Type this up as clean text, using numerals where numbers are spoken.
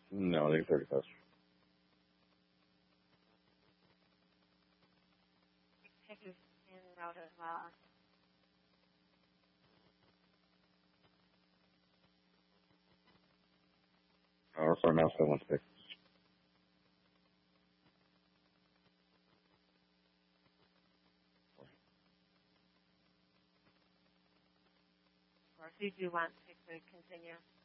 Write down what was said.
No, I think 35. Pick is in route as well. Or for now, 716. Or if you do want to continue.